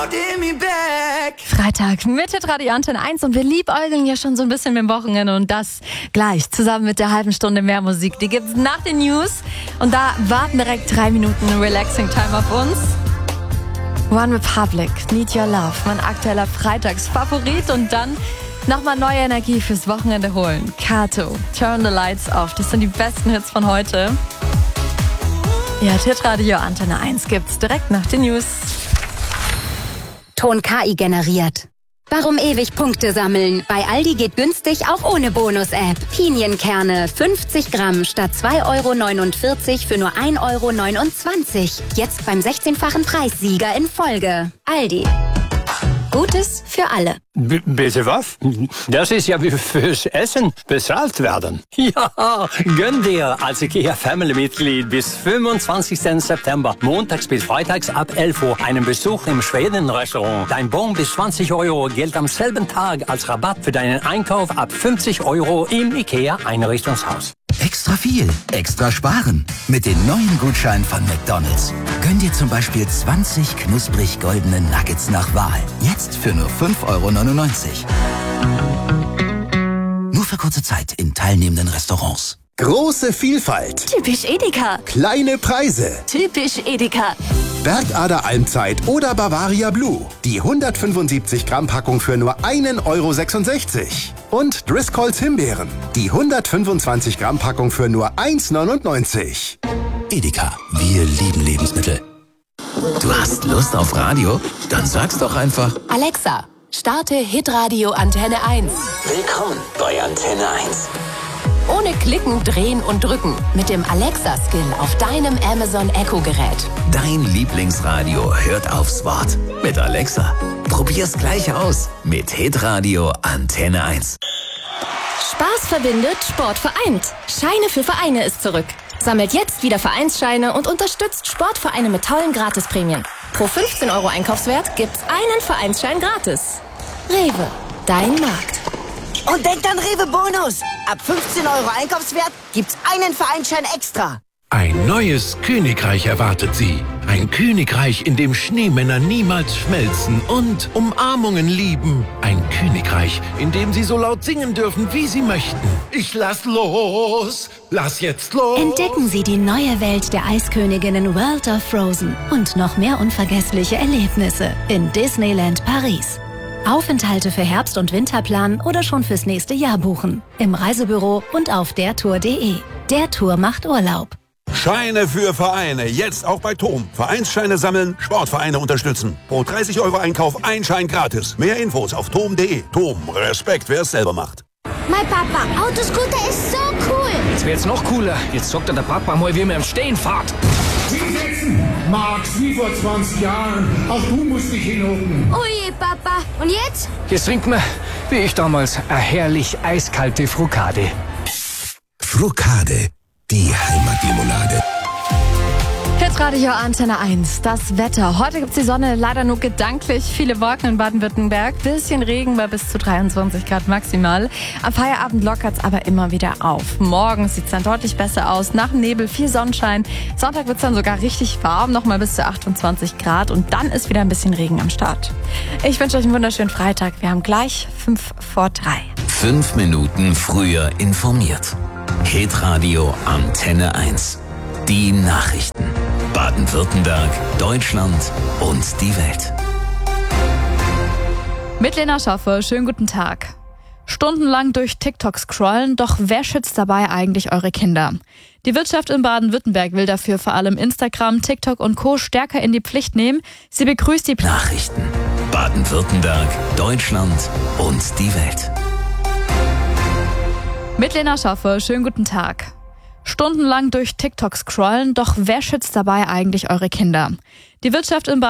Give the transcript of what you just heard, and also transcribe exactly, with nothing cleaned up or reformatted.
Freitag mit Radio Antenne eins und wir liebäugeln ja schon so ein bisschen mit dem Wochenende und das gleich zusammen mit der halben Stunde mehr Musik. Die gibt's nach den News und da warten direkt drei Minuten Relaxing Time auf uns. One Republic, Need Your Love, mein aktueller Freitagsfavorit und dann nochmal neue Energie fürs Wochenende holen. Kato, Turn the Lights Off, das sind die besten Hits von heute. Ja, Hitradio Antenne eins gibt's direkt nach den News. Ton K I generiert. Warum ewig Punkte sammeln? Bei Aldi geht günstig auch ohne Bonus-App. Pinienkerne fünfzig Gramm statt zwei Euro neunundvierzig für nur ein Euro neunundzwanzig. Jetzt beim sechzehnfachen Preissieger in Folge. Aldi. Gutes für alle. B- bitte was? Das ist ja wie fürs Essen bezahlt werden. Ja, gönn dir als IKEA Family-Mitglied bis fünfundzwanzigsten September, montags bis freitags ab elf Uhr, einen Besuch im Schweden-Restaurant. Dein Bon bis zwanzig Euro gilt am selben Tag als Rabatt für deinen Einkauf ab fünfzig Euro im IKEA Einrichtungshaus. Extra viel, extra sparen. Mit den neuen Gutscheinen von McDonald's. Gönn dir zum Beispiel zwanzig knusprig goldene Nuggets nach Wahl. Jetzt für nur fünf Euro neunundneunzig. Nur für kurze Zeit in teilnehmenden Restaurants. Große Vielfalt. Typisch Edeka. Kleine Preise. Typisch Edeka. Bergader Almzeit oder Bavaria Blue. Die hundertfünfundsiebzig Gramm Packung für nur einen Euro sechsundsechzig. Und Driscolls Himbeeren. Die hundertfünfundzwanzig Gramm Packung für nur eins neunundneunzig. Edeka, wir lieben Lebensmittel. Du hast Lust auf Radio? Dann sag's doch einfach. Alexa, starte Hitradio Antenne eins. Willkommen bei Antenne eins. Ohne Klicken, Drehen und Drücken. Mit dem Alexa-Skill auf deinem Amazon Echo-Gerät. Dein Lieblingsradio hört aufs Wort. Mit Alexa. Probier's gleich aus. Mit Hitradio Antenne eins. Spaß verbindet, Sport vereint. Scheine für Vereine ist zurück. Sammelt jetzt wieder Vereinsscheine und unterstützt Sportvereine mit tollen Gratisprämien. Pro fünfzehn Euro Einkaufswert gibt's einen Vereinsschein gratis. Rewe, dein Markt. Und denkt an Rewe Bonus. Ab fünfzehn Euro Einkaufswert gibt's einen Vereinsschein extra. Ein neues Königreich erwartet Sie. Ein Königreich, in dem Schneemänner niemals schmelzen und Umarmungen lieben. Ein Königreich, in dem Sie so laut singen dürfen, wie Sie möchten. Ich lass los, lass jetzt los. Entdecken Sie die neue Welt der Eisköniginnen World of Frozen und noch mehr unvergessliche Erlebnisse in Disneyland Paris. Aufenthalte für Herbst- und Winterplan oder schon fürs nächste Jahr buchen. Im Reisebüro und auf dertour punkt de. Der Tour macht Urlaub. Scheine für Vereine. Jetzt auch bei T O M. Vereinsscheine sammeln, Sportvereine unterstützen. Pro dreißig Euro Einkauf ein Schein gratis. Mehr Infos auf tom punkt de. T O M. Respekt, wer es selber macht. Mein Papa, Autoscooter ist so cool. Jetzt wird's noch cooler. Jetzt zockt der Papa mal, wie man im Stehen fahrt. Hinsetzen! Max, wie vor zwanzig Jahren. Auch du musst dich hinhocken. Oje, Papa. Und jetzt? Jetzt trinkt man, wie ich damals, eine herrlich eiskalte Frucade. Frucade, die Heimatlimonade. Hitradio Antenne eins, das Wetter. Heute gibt's die Sonne, leider nur gedanklich. Viele Wolken in Baden-Württemberg, bisschen Regen bei bis zu dreiundzwanzig Grad maximal. Am Feierabend lockert's aber immer wieder auf. Morgen sieht's dann deutlich besser aus. Nach dem Nebel viel Sonnenschein. Sonntag wird's dann sogar richtig warm, nochmal bis zu achtundzwanzig Grad. Und dann ist wieder ein bisschen Regen am Start. Ich wünsche euch einen wunderschönen Freitag. Wir haben gleich fünf vor drei. Fünf Minuten früher informiert. Hitradio Antenne eins. Die Nachrichten. Baden-Württemberg, Deutschland und die Welt. Mit Lena Schaffer, schönen guten Tag. Stundenlang durch TikTok scrollen, doch wer schützt dabei eigentlich eure Kinder? Die Wirtschaft in Baden-Württemberg will dafür vor allem Instagram, TikTok und Co. stärker in die Pflicht nehmen. Sie begrüßt die Nachrichten. Baden-Württemberg, Deutschland und die Welt. Mit Lena Schaffer, schönen guten Tag. Stundenlang durch TikTok scrollen, doch wer schützt dabei eigentlich eure Kinder? Die Wirtschaft in